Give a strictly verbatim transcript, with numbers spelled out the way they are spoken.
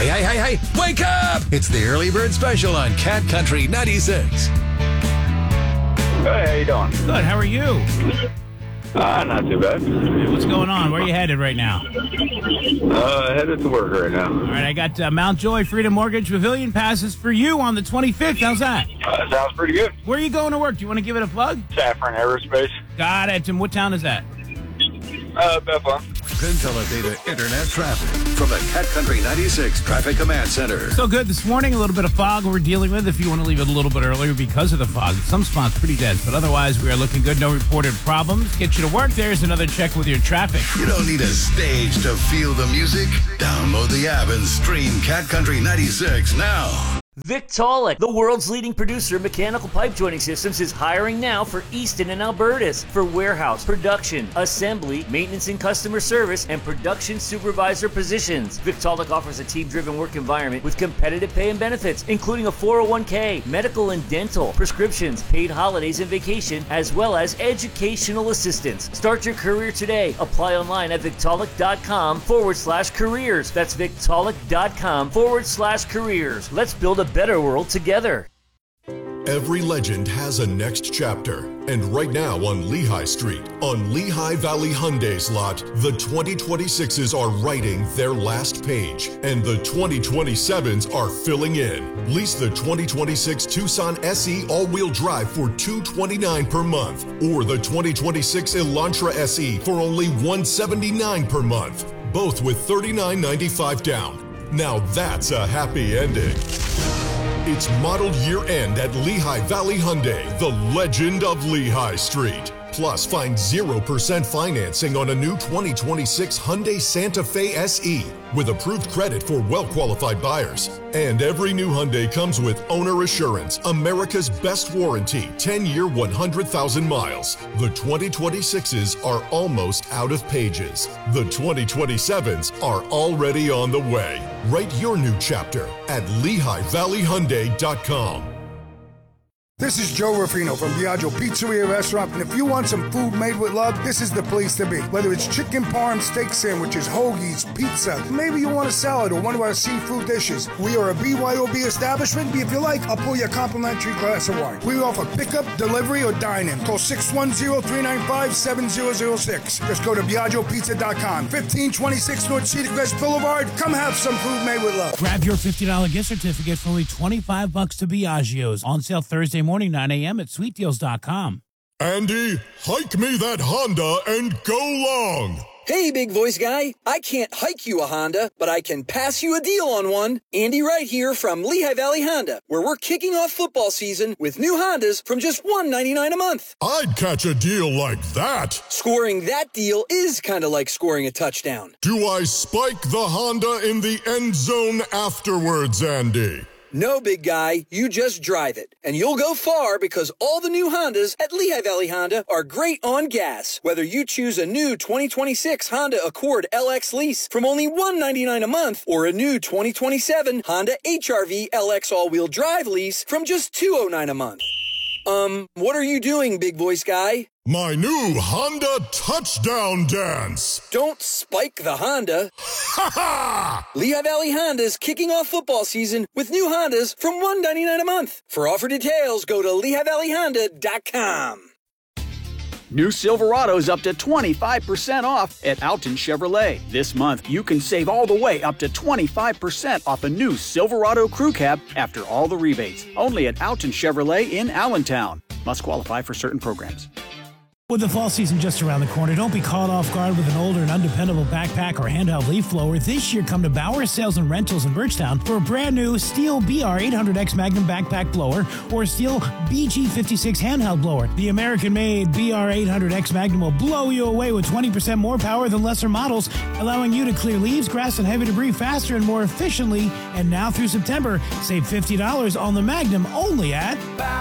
Hey, hey, hey, hey, wake up! It's the Early Bird Special on Cat Country ninety-six. Hey, how you doing? Good, how are you? Uh, not too bad. Hey, what's going on? Where are you headed right now? Uh, headed to work right now. All right, I got uh, Mount Joy Freedom Mortgage Pavilion passes for you on the twenty-fifth. How's that? Uh, sounds pretty good. Where are you going to work? Do you want to give it a plug? Saffron Aerospace. Got it. And what town is that? Uh, Bethlehem. Consolidated Internet traffic from the Cat Country ninety-six Traffic Command Center. So good. This morning, a little bit of fog we're dealing with. If you want to leave it a little bit earlier because of the fog. Some spots pretty dense, but otherwise we are looking good. No reported problems. Get you to work. There's another check with your traffic. You don't need a stage to feel the music. Download the app and stream Cat Country ninety-six now. Victaulic, the world's leading producer of mechanical pipe joining systems, is hiring now for Easton and Albertus for warehouse, production, assembly, maintenance and customer service, and production supervisor positions. Victaulic offers a team-driven work environment with competitive pay and benefits, including a four oh one k, medical and dental, prescriptions, paid holidays and vacation, as well as educational assistance. Start your career today. Apply online at Victaulic.com forward slash careers. That's Victaulic.com forward slash careers. Let's build a better world together. Every legend has a next chapter, and right now on Lehigh Street, on Lehigh Valley Hyundai's lot, the twenty twenty-sixes are writing their last page, and the twenty twenty-sevens are filling in. Lease the twenty twenty-six Tucson S E all-wheel drive for two hundred twenty-nine dollars per month, or the twenty twenty-six Elantra S E for only one hundred seventy-nine dollars per month, both with thirty-nine ninety-five down. Now that's a happy ending. It's model year end at Lehigh Valley Hyundai, the legend of Lehigh Street. Plus, find zero percent financing on a new twenty twenty-six Hyundai Santa Fe S E with approved credit for well-qualified buyers. And every new Hyundai comes with Owner Assurance, America's best warranty, ten-year, one hundred thousand miles. The twenty twenty-sixes are almost out of pages. The twenty twenty-sevens are already on the way. Write your new chapter at Lehigh Valley Hyundai dot com. This is Joe Ruffino from Biagio Pizzeria Restaurant, and if you want some food made with love, this is the place to be. Whether it's chicken parm, steak sandwiches, hoagies, pizza, maybe you want a salad or one of our seafood dishes. We are a B Y O B establishment. If you like, I'll pour you a complimentary glass of wine. We offer pickup, delivery, or dine-in. Call six one zero, three nine five, seven zero zero six. Just go to Biagio Pizza dot com. fifteen twenty-six North Cedar Crest Boulevard. Come have some food made with love. Grab your fifty dollars gift certificate for only twenty-five bucks to Biagio's. On sale Thursday morning. Morning, nine a.m. at sweet deals dot com. Andy, hike me that Honda and go long. Hey, big voice guy. I can't hike you a Honda, but I can pass you a deal on one. Andy Wright here from Lehigh Valley Honda, where we're kicking off football season with new Hondas from just one hundred ninety-nine dollars a month. I'd catch a deal like that. Scoring that deal is kind of like scoring a touchdown. Do I spike the Honda in the end zone afterwards, Andy? No, big guy, you just drive it. And you'll go far because all the new Hondas at Lehigh Valley Honda are great on gas. Whether you choose a new twenty twenty-six Honda Accord L X lease from only one hundred ninety-nine dollars a month or a new twenty twenty-seven Honda H R V L X all-wheel drive lease from just two hundred nine dollars a month. Um, what are you doing, big voice guy? My new Honda touchdown dance. Don't spike the Honda. Ha ha! Lehigh Valley Honda is kicking off football season with new Hondas from one hundred ninety-nine dollars a month. For offer details, go to Lehigh Valley Honda dot com. New Silverado's up to twenty-five percent off at Alton Chevrolet. This month, you can save all the way up to twenty-five percent off a new Silverado Crew Cab after all the rebates. Only at Alton Chevrolet in Allentown. Must qualify for certain programs. With the fall season just around the corner, don't be caught off guard with an older and undependable backpack or handheld leaf blower. This year, come to Bauer Sales and Rentals in Birchtown for a brand new Steel B R eight hundred X Magnum backpack blower or Steel B G fifty-six handheld blower. The American-made B R eight hundred X Magnum will blow you away with twenty percent more power than lesser models, allowing you to clear leaves, grass, and heavy debris faster and more efficiently. And now through September, save fifty dollars on the Magnum only at